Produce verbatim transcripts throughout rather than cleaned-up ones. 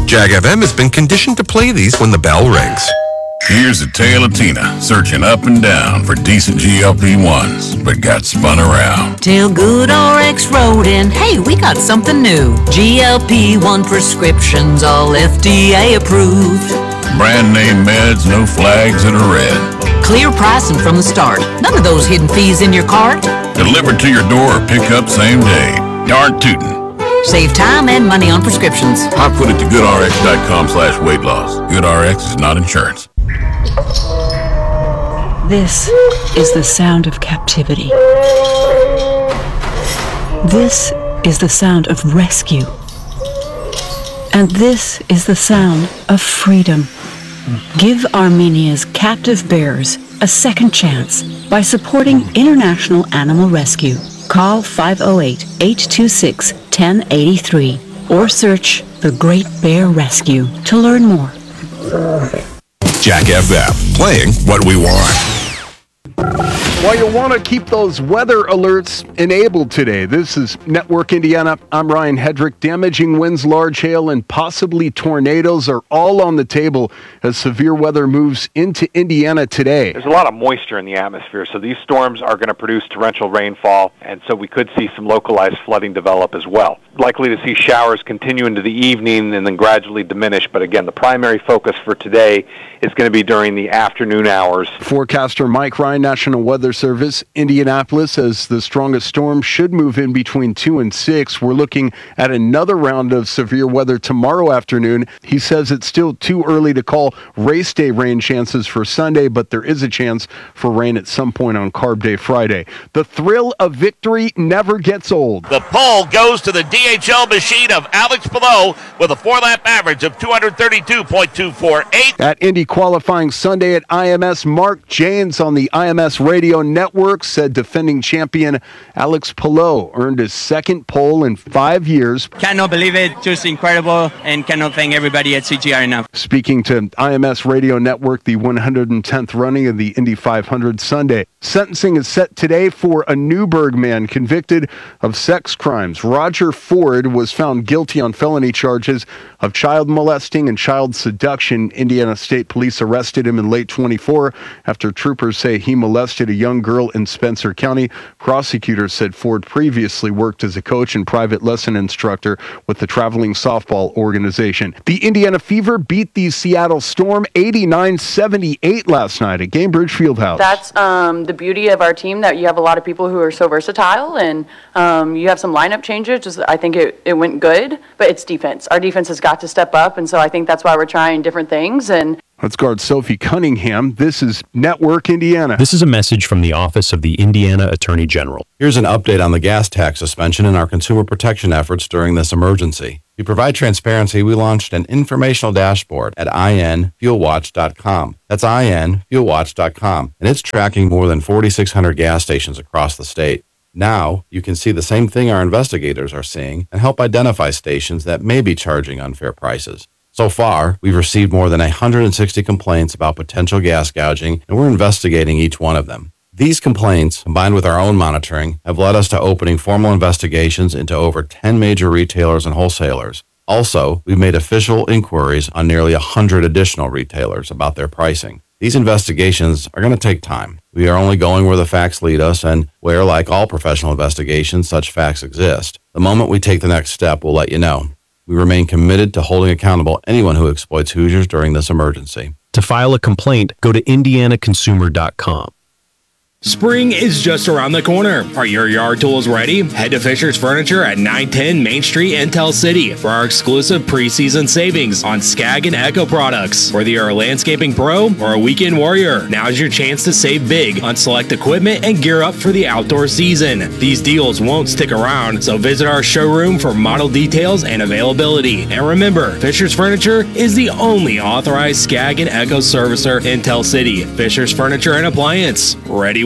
Jag F M has been conditioned to play these when the bell rings. Here's a tale of Tina, searching up and down for decent G L P ones, but got spun around. Till Good R X wrote in, hey, we got something new. G L P one prescriptions, all F D A approved. Brand name meds, no flags that are red. Clear pricing from the start. None of those hidden fees in your cart. Delivered to your door or pick up same day. Darn tootin'. Save time and money on prescriptions. I put it to goodrx.com slash weight loss. GoodRx is not insurance. This is the sound of captivity. This is the sound of rescue. And this is the sound of freedom. Give Armenia's captive bears a second chance by supporting International Animal Rescue. Call five oh eight, eight two six, one oh eight three or search The Great Bear Rescue to learn more. Jag F M, playing what we want. Well, you'll want to keep those weather alerts enabled today. This is Network Indiana. I'm Ryan Hedrick. Damaging winds, large hail, and possibly tornadoes are all on the table as severe weather moves into Indiana today. There's a lot of moisture in the atmosphere, so these storms are going to produce torrential rainfall, and so we could see some localized flooding develop as well. Likely to see showers continue into the evening and then gradually diminish, but again, the primary focus for today is going to be during the afternoon hours. Forecaster Mike Ryan, National Weather Service, Indianapolis, as the strongest storm should move in between two and six. We're looking at another round of severe weather tomorrow afternoon. He says it's still too early to call race day rain chances for Sunday, but there is a chance for rain at some point on Carb Day Friday. The thrill of victory never gets old. The pole goes to the D H L machine of Alex Palou with a four-lap average of two thirty-two point two four eight. At Indy qualifying Sunday at I M S, Mark Jaynes on the I M S Radio Network said defending champion Alex Palou earned his second pole in five years. Cannot believe it, just incredible, and cannot thank everybody at C G R enough. Speaking to I M S Radio Network, the one hundred tenth running of the Indy five hundred Sunday. Sentencing is set today for a Newburgh man convicted of sex crimes. Roger Ford was found guilty on felony charges of child molesting and child seduction. Indiana State Police arrested him in late twenty-four after troopers say he molested a young girl in Spencer County. Prosecutors said Ford previously worked as a coach and private lesson instructor with the traveling softball organization. The Indiana Fever beat the Seattle Storm eighty-nine seventy-eight last night at Gainbridge Fieldhouse. That's um, the beauty of our team, that you have a lot of people who are so versatile, and um, you have some lineup changes. Just, I think it, it went good, but it's defense. Our defense has got to step up, and so I think that's why we're trying different things. And let's guard Sophie Cunningham. This is Network Indiana. This is a message from the Office of the Indiana Attorney General. Here's an update on the gas tax suspension and our consumer protection efforts during this emergency. To provide transparency, we launched an informational dashboard at I N fuel watch dot com. That's I N fuel watch dot com, and it's tracking more than forty-six hundred gas stations across the state. Now, you can see the same thing our investigators are seeing and help identify stations that may be charging unfair prices. So far, we've received more than one hundred sixty complaints about potential gas gouging, and we're investigating each one of them. These complaints, combined with our own monitoring, have led us to opening formal investigations into over ten major retailers and wholesalers. Also, we've made official inquiries on nearly one hundred additional retailers about their pricing. These investigations are going to take time. We are only going where the facts lead us and where, like all professional investigations, such facts exist. The moment we take the next step, we'll let you know. We remain committed to holding accountable anyone who exploits Hoosiers during this emergency. To file a complaint, go to indiana consumer dot com. Spring is just around the corner. Are your yard tools ready? Head to Fisher's Furniture at nine ten Main Street in Tell City for our exclusive preseason savings on Skag and Echo products. Whether you're a landscaping pro or a weekend warrior, now's your chance to save big on select equipment and gear up for the outdoor season. These deals won't stick around, so visit our showroom for model details and availability. And remember, Fisher's Furniture is the only authorized Skag and Echo servicer in Tell City. Fisher's Furniture and Appliance, ready when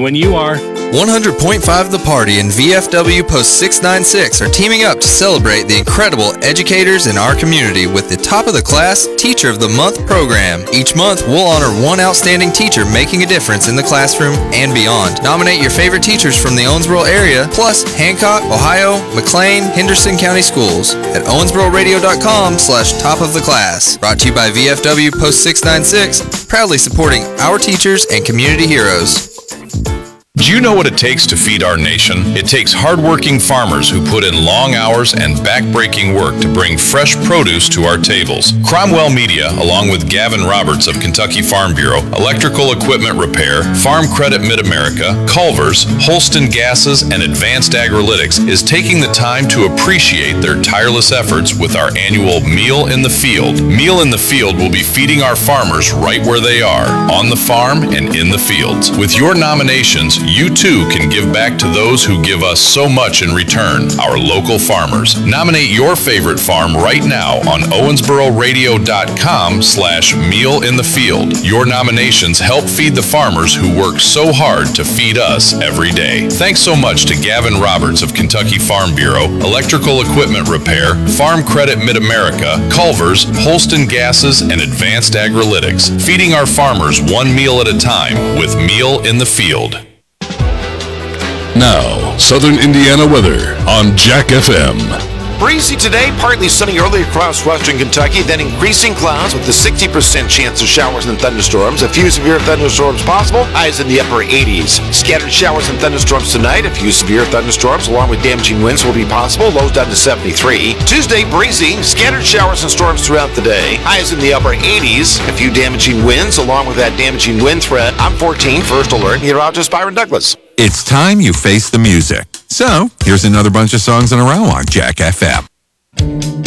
when you are. one hundred point five The Party and V F W Post six ninety-six are teaming up to celebrate the incredible educators in our community with the Top of the Class Teacher of the Month program. Each month, we'll honor one outstanding teacher making a difference in the classroom and beyond. Nominate your favorite teachers from the Owensboro area, plus Hancock, Ohio, McLean, Henderson County Schools at owensboro radio dot com slash top of the class. Brought to you by V F W Post six ninety-six, proudly supporting our teachers and community heroes. Do you know what it takes to feed our nation? It takes hardworking farmers who put in long hours and back-breaking work to bring fresh produce to our tables. Cromwell Media, along with Gavin Roberts of Kentucky Farm Bureau, Electrical Equipment Repair, Farm Credit Mid-America, Culver's, Holston Gases, and Advanced Agrilytics, is taking the time to appreciate their tireless efforts with our annual Meal in the Field. Meal in the Field will be feeding our farmers right where they are, on the farm and in the fields. With your nominations, you too can give back to those who give us so much in return, our local farmers. Nominate your favorite farm right now on owensboro radio dot com slash meal in the field. Your nominations help feed the farmers who work so hard to feed us every day. Thanks so much to Gavin Roberts of Kentucky Farm Bureau, Electrical Equipment Repair, Farm Credit Mid-America, Culver's, Holston Gases, and Advanced Agrilytics, feeding our farmers one meal at a time with Meal in the Field. Now, Southern Indiana weather on Jack F M. Breezy today, partly sunny early across western Kentucky, then increasing clouds with a sixty percent chance of showers and thunderstorms. A few severe thunderstorms possible, highs in the upper eighties. Scattered showers and thunderstorms tonight. A few severe thunderstorms along with damaging winds will be possible, lows down to seventy-three. Tuesday, breezy, scattered showers and storms throughout the day. Highs in the upper eighties. A few damaging winds along with that damaging wind threat. I'm fourteen, first alert, meteorologist Byron Douglas. It's time you face the music. So, here's another bunch of songs in a row on Jack F M.